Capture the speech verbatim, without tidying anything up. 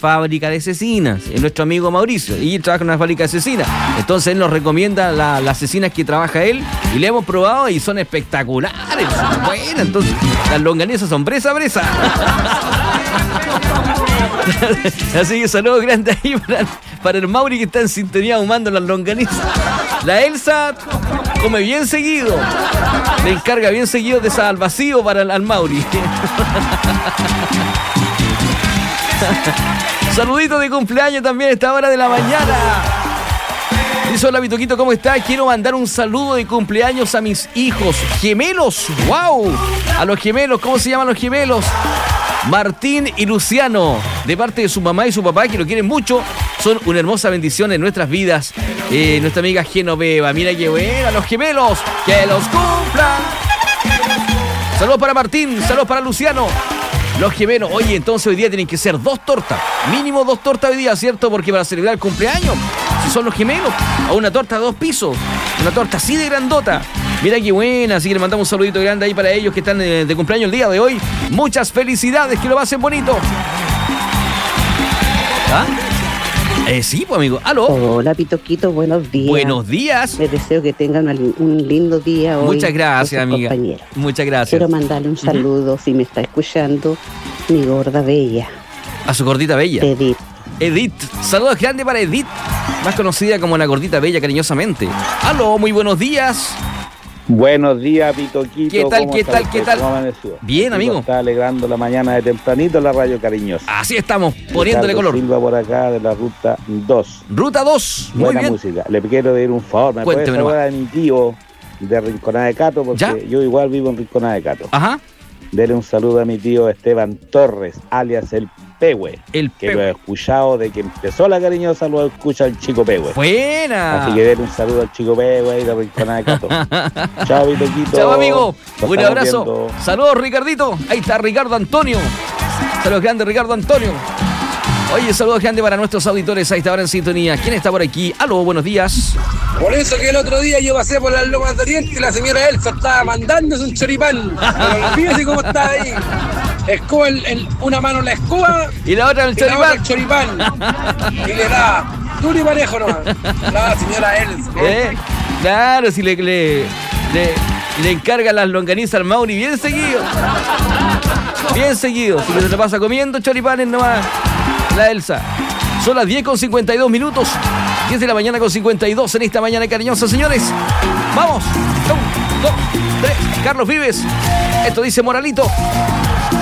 fábrica de cecinas, es nuestro amigo Mauricio, y él trabaja en una fábrica de cecinas. Entonces él nos recomienda la, las cecinas que trabaja él, y le hemos probado y son espectaculares. Bueno, entonces las longanizas son bresa, bresa. Así que saludos grandes ahí para, para el Mauri que está en sintonía ahumando las longanizas. La Elsa come bien seguido, le encarga bien seguido de esa al vacío para el, al Mauri. Saludito de cumpleaños también a esta hora de la mañana. Dice: hola Vitoquito, ¿cómo estás? Quiero mandar un saludo de cumpleaños a mis hijos gemelos. ¡Wow! A los gemelos, ¿cómo se llaman los gemelos? Martín y Luciano, de parte de su mamá y su papá, que lo quieren mucho. Son una hermosa bendición en nuestras vidas. Eh, nuestra amiga Genoveva, mira qué buena, los gemelos, que los cumplan. Saludos para Martín, saludos para Luciano. Los gemelos, oye, entonces hoy día tienen que ser dos tortas, mínimo dos tortas hoy día, ¿cierto? Porque para celebrar el cumpleaños, si son los gemelos, o una torta de dos pisos, una torta así de grandota. Mira qué buena, así que le mandamos un saludito grande ahí para ellos que están de, de cumpleaños el día de hoy. Muchas felicidades, que lo pasen bonito. ¿Ah? Eh, sí, pues amigo. ¿Aló? Hola Pitoquito, buenos días. Buenos días. Les deseo que tengan un lindo día hoy. Muchas gracias, amiga. Compañeros. Muchas gracias. Quiero mandarle un saludo, uh-huh. si me está escuchando, mi gorda bella. A su gordita bella. Edith. Edith. Saludos grandes para Edith, más conocida como la gordita bella cariñosamente. Aló, muy buenos días. Buenos días, Pitoquito. ¿Qué tal, qué tal, qué tal? ¿Cómo amaneció? Bien, amigo. Está alegrando la mañana de tempranito la radio cariñosa. Así estamos, poniéndole Ricardo color. Silva por acá de la ruta dos. Ruta dos, muy Buena bien. música. Le quiero pedir un favor. ¿Me Cuénteme puede saludar a mi tío de Rinconada de Cato? Porque ¿Ya? yo igual vivo en Rinconada de Cato. Ajá. Dele un saludo a mi tío Esteban Torres, alias el Pehue. El que Pehue. lo he escuchado de que empezó la cariñosa, lo escucha el chico Pehue. Buena. Así que dele un saludo al chico Pehue y de Rinconada de Cato. Chao, Vitoquito. Chao, amigo. Nos Un estamos abrazo. viendo. Saludos, Ricardito. Ahí está Ricardo Antonio. Saludos grandes, Ricardo Antonio. Oye, saludos grandes para nuestros auditores a esta hora en sintonía. ¿Quién está por aquí? Aló, buenos días. Por eso que el otro día yo pasé por las Lomas de Oriente y la señora Elsa estaba mandándose un choripán. Pero fíjese cómo está ahí. Escoba el, el, una mano la escoba y la otra el y choripán. La otra el choripán. Y le da duro y parejo nomás. La señora Elsa. ¿Eh? Claro, si le, le, le, le encarga las longanizas al Mauri bien seguido. Bien seguido. Si se le pasa comiendo choripanes nomás. La Elsa. Son las diez con cincuenta y dos minutos. diez de la mañana con cincuenta y dos en esta mañana cariñosa, señores. Vamos. uno, dos, tres. Carlos Vives. Esto dice Moralito.